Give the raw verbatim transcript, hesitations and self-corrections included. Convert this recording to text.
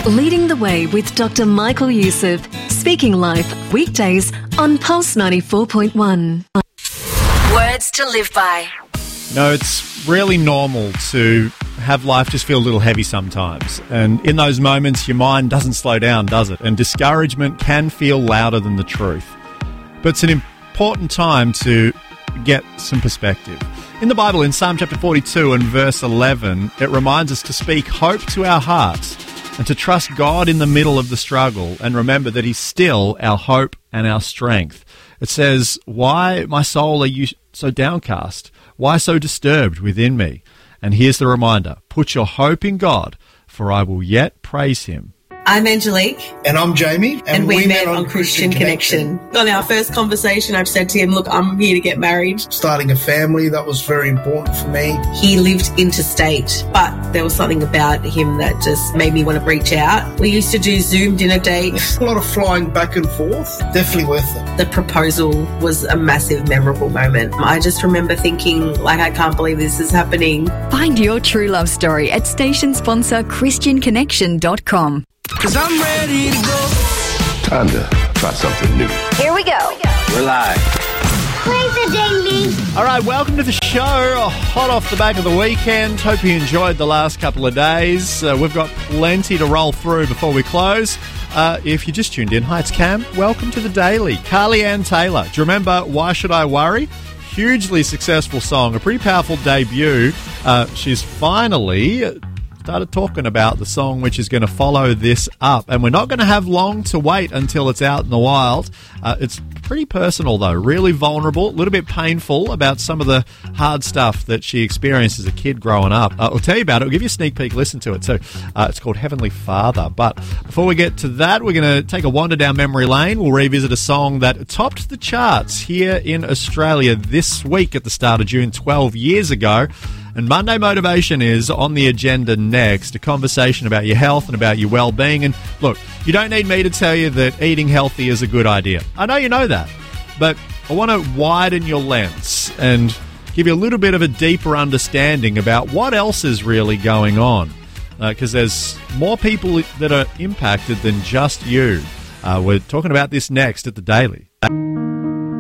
Leading the Way with Doctor Michael Youssef. Speaking Life, weekdays on Pulse ninety-four point one. Words to live by. No, it's really normal to have life just feel a little heavy sometimes. And in those moments, your mind doesn't slow down, does it? And discouragement can feel louder than the truth. But it's an important time to get some perspective. In the Bible, in Psalm chapter forty-two and verse eleven, it reminds us to speak hope to our hearts and to trust God in the middle of the struggle and remember that He's still our hope and our strength. It says, "Why, my soul, are you so downcast? Why so disturbed within me?" And here's the reminder, put your hope in God, for I will yet praise Him. I'm Angelique. And I'm Jamie. And, and we, we met, met on, on Christian, Christian Connection. Connection. On our first conversation, I've said to him, look, I'm here to get married. Starting a family, that was very important for me. He lived interstate, but there was something about him that just made me want to reach out. We used to do Zoom dinner dates. A lot of flying back and forth. Definitely worth it. The proposal was a massive, memorable moment. I just remember thinking, like, I can't believe this is happening. Find your true love story at station sponsor christian connection dot com. Cause I'm ready to go. Time to try something new. Here we go. We're live. Play the ding-ding. All right, welcome to the show. Hot off the back of the weekend. Hope you enjoyed the last couple of days. Uh, we've got plenty to roll through before we close. Uh, if you just tuned in, hi, it's Cam. Welcome to the Daily. Carly Ann Taylor. Do you remember Why Should I Worry? Hugely successful song, a pretty powerful debut. Uh, she's finally started talking about the song which is going to follow this up, and we're not going to have long to wait until it's out in the wild. Uh, it's pretty personal though, really vulnerable, a little bit painful about some of the hard stuff that she experienced as a kid growing up. Uh, I'll tell you about it, I'll give you a sneak peek, listen to it. So uh, it's called Heavenly Father. But before we get to that, we're going to take a wander down memory lane. We'll revisit a song that topped the charts here in Australia this week at the start of June, twelve years ago. And Monday Motivation is on the agenda next, a conversation about your health and about your well-being. And look, you don't need me to tell you that eating healthy is a good idea. I know you know that, but I want to widen your lens and give you a little bit of a deeper understanding about what else is really going on, because uh, there's more people that are impacted than just you. Uh, we're talking about this next at The Daily.